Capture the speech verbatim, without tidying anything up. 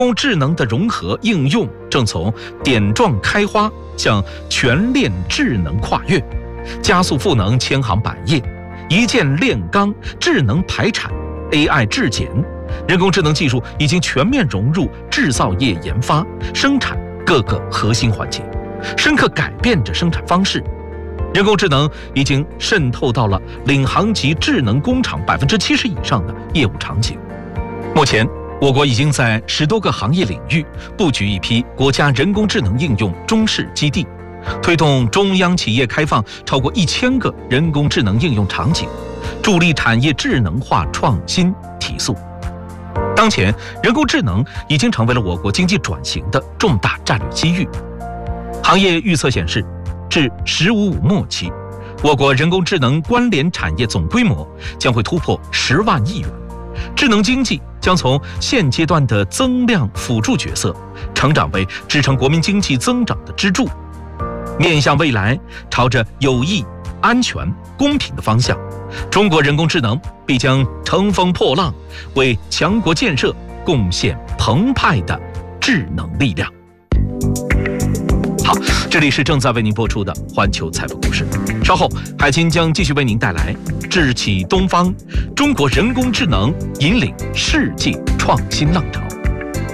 工智能的融合应用正从点状开花向全链智能跨越，加速赋能千行百业，一键炼钢、智能排产、A I 质检，人工智能技术已经全面融入制造业研发、生产各个核心环节，深刻改变着生产方式。人工智能已经渗透到了领航级智能工厂百分之七十以上的业务场景。目前，我国已经在十多个行业领域布局一批国家人工智能应用中试基地，推动中央企业开放超过一千个人工智能应用场景，助力产业智能化创新提速。当前，人工智能已经成为了我国经济转型的重大战略机遇。行业预测显示，至“十五五”末期，我国人工智能关联产业总规模将会突破十万亿元，智能经济将从现阶段的增量辅助角色，成长为支撑国民经济增长的支柱。面向未来，朝着有益、安全、公平的方向，中国人工智能必将乘风破浪，为强国建设贡献澎湃的智能力量。好，这里是正在为您播出的环球财富故事。稍后，海清将继续为您带来智启东方，中国人工智能引领世界创新浪潮。